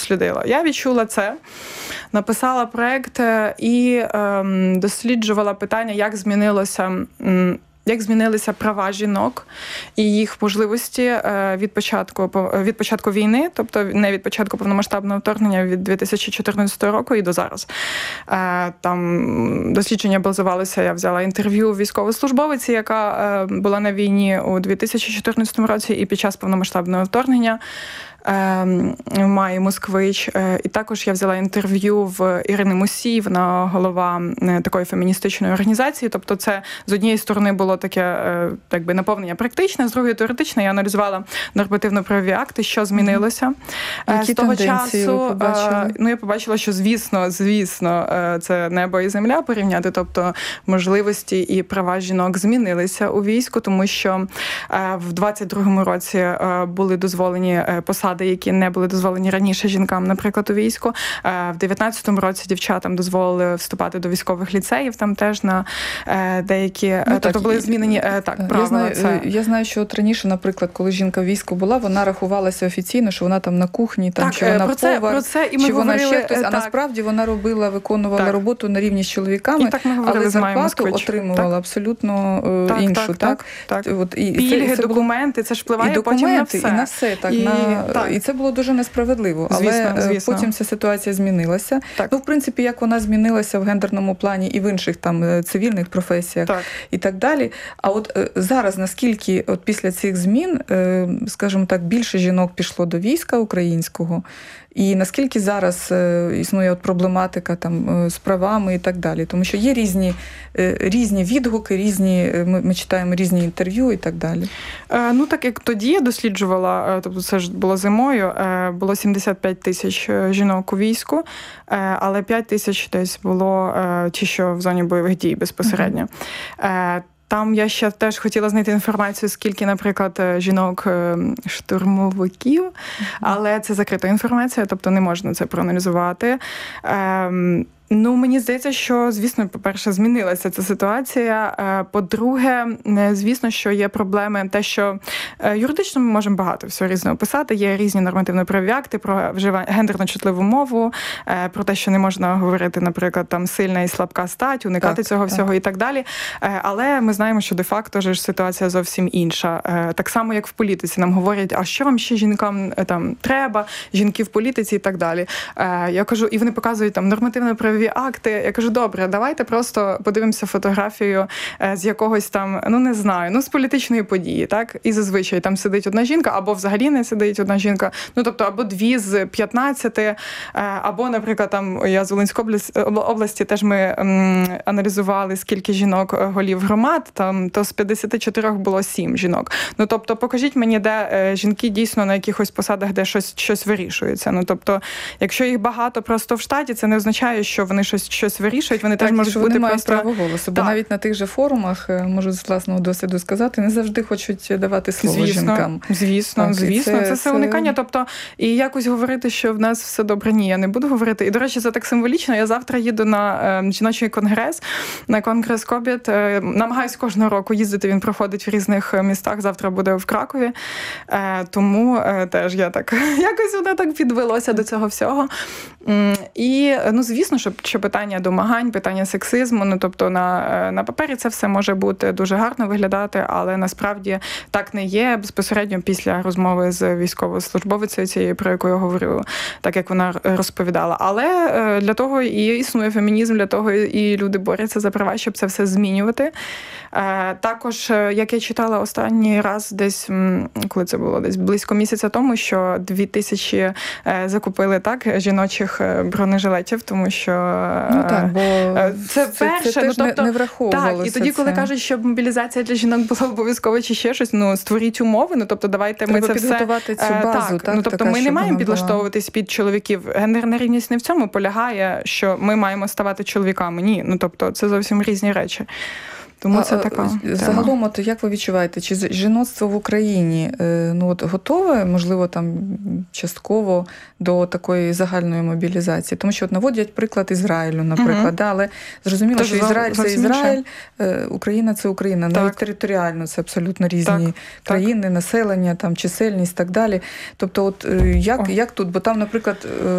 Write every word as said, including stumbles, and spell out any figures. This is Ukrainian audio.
дослідила. Я відчула це, написала проєкт і ем, досліджувала питання, як змінилося як змінилися права жінок і їх можливості від початку, від початку війни, тобто не від початку повномасштабного вторгнення, від дві тисячі чотирнадцятого року і до зараз. Там дослідження базувалося, я взяла інтерв'ю військовослужбовиці, яка була на війні у дві тисячі чотирнадцятому році і під час повномасштабного вторгнення. Майя Москвич. І також я взяла інтерв'ю в Ірини Мусій, вона голова такої феміністичної організації. Тобто це, з однієї сторони, було таке якби, наповнення практичне, з другої теоретичне. Я аналізувала нормативно-правові акти, що змінилося. Які з того часу, ну, я побачила, що, звісно, звісно, це небо і земля порівняти. Тобто можливості і права жінок змінилися у війську, тому що в двадцять другому році були дозволені посади, які не були дозволені раніше жінкам, наприклад, у війську. В дев'ятнадцятому році дівчатам дозволили вступати до військових ліцеїв, там теж на деякі... Ну, тобто так, були змінені так, правила. Я знаю, це... я знаю, що от раніше, наприклад, коли жінка в війську була, вона рахувалася офіційно, що вона там на кухні, там, так, чи вона про це, повар, про це і ми чи вона говорили, ще хтось. А так. насправді вона робила, виконувала так. роботу на рівні з чоловіками, і так ми але зарплату отримувала так. абсолютно так, іншу. Так, так? так, так. От, і Пільги, це, це документи, це ж впливає і потім на все. І на все. Так, і, на... так. і це було дуже несправедливо. Звісно, але звісно. потім ця ситуація змінилася. Так. Ну, в принципі, як вона змінилася в гендерному плані і в інших там цивільних професіях так. і так далі. А от зараз, наскільки от після цих змін, скажімо так, більше жінок пішло до війська українського, і наскільки зараз існує от проблематика там з правами і так далі. Тому що є різні, різні відгуки, різні, ми, ми читаємо різні інтерв'ю і так далі. Е, ну, так як тоді я досліджувала, тобто це ж було зимою, було сімдесят п'ять тисяч жінок у війську, але п'ять тисяч десь було чи що в зоні бойових дій безпосередньо. Mm-hmm. Там я ще теж хотіла знайти інформацію, скільки, наприклад, жінок-штурмовиків, але це закрита інформація, тобто не можна це проаналізувати. Ну, мені здається, що, звісно, по-перше, змінилася ця ситуація. По-друге, звісно, що є проблеми те, що юридично ми можемо багато всього різного писати. Є різні нормативно-правові акти про вживання гендерно чутливу мову, про те, що не можна говорити, наприклад, там сильна і слабка стать, уникати так, цього так. всього і так далі. Але ми знаємо, що де-факто ж ситуація зовсім інша. Так само, як в політиці. Нам говорять, а що вам ще жінкам там треба, жінки в політиці і так далі. Я кажу, і вони показують там нормативно-правові акти. Я кажу, добре, давайте просто подивимося фотографію з якогось там, ну не знаю, ну з політичної події, так? І зазвичай там сидить одна жінка, або взагалі не сидить одна жінка, ну тобто або дві з п'ятнадцяти, або, наприклад, там я з Волинської області теж ми м, аналізували, скільки жінок голів громад, там то з п'ятдесят чотири було сім жінок. Ну тобто покажіть мені, де жінки дійсно на якихось посадах, де щось, щось вирішується. Ну тобто, якщо їх багато просто в штаті, це не означає, що вони щось, щось вирішують, вони так, теж можуть бути вони просто... мають право голосу, бо навіть на тих же форумах, можу з власного досвіду сказати, не завжди хочуть давати слово звісно, жінкам. Звісно, так, звісно, це, це все уникання. Тобто, і якось говорити, що в нас все добре, ні, я не буду говорити. І, до речі, це так символічно. Я завтра їду на е, жіночий конгрес, на конгрес Кобєт. Е, намагаюсь кожного року їздити, він проходить в різних містах, завтра буде в Кракові. Е, тому е, теж я так, якось воно так підвелося до цього всього. Е, і, ну, звісно, що що питання домагань, питання сексизму, ну, тобто на, на папері це все може бути дуже гарно виглядати, але насправді так не є безпосередньо після розмови з військовослужбовицею цією, про яку я говорю, так як вона розповідала. Але для того і існує фемінізм, для того і люди борються за права, щоб це все змінювати. Також, як я читала останній раз десь, коли це було десь близько місяця тому, що дві тисячі закупили так жіночих бронежилетів, тому що ну, так, бо це, це перше, це, це ну, тобто, не враховувалося. Так, і тоді, коли це. кажуть, що мобілізація для жінок була обов'язкова чи ще щось, ну, створіть умови, ну, тобто давайте треба ми це все... цю базу, так, так, ну, тобто така, ми не маємо підлаштовуватись була. під чоловіків. Гендерна рівність не в цьому полягає, що ми маємо ставати чоловіками. Ні, ну, тобто це зовсім різні речі. Тому це така загалом, от як ви відчуваєте, чи жіноцтво в Україні ну от готове, можливо, там частково до такої загальної мобілізації? Тому що от наводять приклад Ізраїлю, наприклад, угу. да, але зрозуміло, Тож, що Ізраїль це Ізраїль, Україна це Україна, так. навіть територіально це абсолютно різні так. країни, так. населення, там чисельність і так далі. Тобто, от як, як тут, бо там, наприклад,